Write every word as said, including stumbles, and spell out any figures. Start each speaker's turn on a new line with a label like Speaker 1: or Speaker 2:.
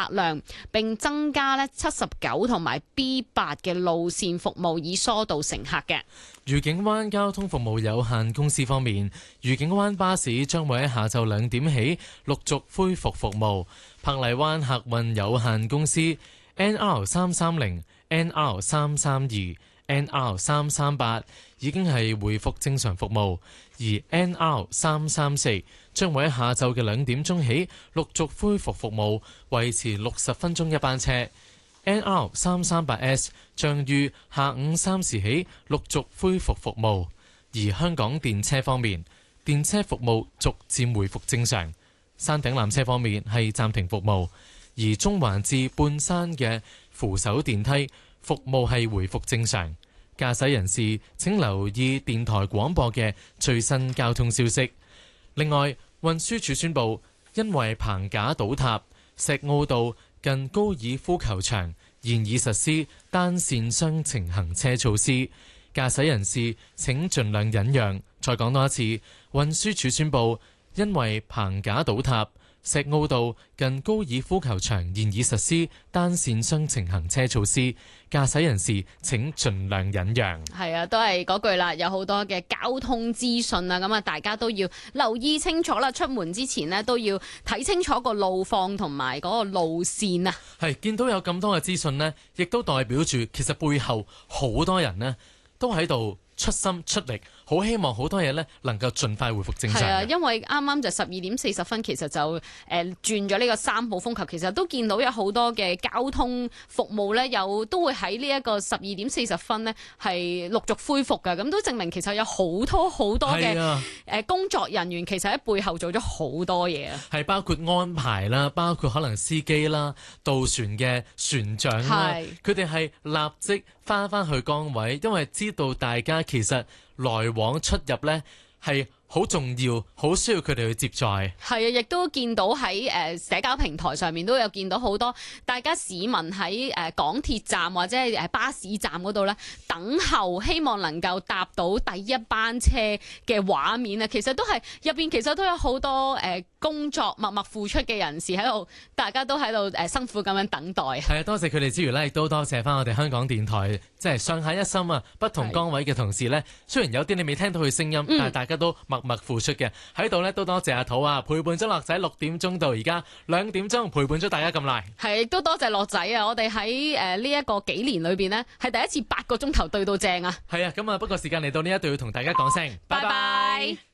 Speaker 1: 客量，並增加咧七十九同埋 B 八嘅路線服務，以疏導乘客嘅。
Speaker 2: 愉景灣交通服務有限公司方面，愉景灣巴士將會喺下晝兩點起陸續恢復服務。珀麗灣客運有限公司 N R 三三零、N R 三三二、N R 三三八已經係恢復正常服務，而 N R 三三四將會喺下晝嘅兩點鐘起陸續恢復服務，維持六十分鐘一班車。N R 三三八 S 將於下午三時起陸續恢復服務，而香港電車方面，電車服務逐漸回復正常。山頂纜車方面係暫停服務，而中環至半山嘅扶手電梯服務係回復正常。駕駛人士請留意電台廣播嘅最新交通消息。另外，運輸署宣布，因為棚架倒塌，石澳道近高爾夫球場現已實施單線雙程行車措施，駕駛人士請盡量忍讓。再講多一次，運輸署宣布，因為棚架倒塌，石澳道近高爾夫球場現已實施單線雙程行車措施，駕駛人士請盡量忍讓。
Speaker 1: 係啊，都係嗰句啦，有好多嘅交通資訊啊，咁啊，大家都要留意清楚啦。出門之前呢，都要睇清楚個路況同埋嗰個路線啊。
Speaker 2: 係見到有咁多嘅資訊呢，亦都代表住其實背後好多人呢都喺度出心出力，好希望好多嘢呢能夠盡快回復正常。係
Speaker 1: 啊，因為啱啱就十二點四十分，其實就誒、呃、轉咗呢個三號風球，其實都見到有好多嘅交通服務呢，有都會喺呢一個十二點四十分呢係陸續恢復㗎。咁都證明其實有好多好多嘅誒工作人員，其實喺背後做咗好多嘢啊。係
Speaker 2: 包括安排啦，包括可能司機啦、渡船嘅船長啦，佢哋係立即翻返去崗位，因為知道大家其實來往出入呢係好重要，好需要佢哋去接載。
Speaker 1: 係啊，亦都見到喺誒社交平台上面都有見到好多大家市民喺誒港鐵站或者係誒巴士站嗰度咧等候，希望能夠搭到第一班車嘅畫面啊！其實都係入邊其實都有好多誒工作默默付出嘅人士喺度，大家都喺度誒辛苦咁樣等待。
Speaker 2: 係啊，多謝佢哋之餘咧，亦都多謝翻我哋香港電台即係上下一心啊！不同崗位嘅同事咧，雖然有啲你未聽到佢聲音，嗯、但係大家都默默付出嘅喺度咧，都多謝阿土啊，陪伴咗樂仔六點鐘到而家兩點鐘，陪伴咗大家咁耐。係，亦都多謝樂仔啊！我哋喺誒呢一個幾年裏邊呢，係第一次八個鐘頭對到正啊！係啊，咁啊，不過時間嚟到呢一度要同大家講聲，拜拜。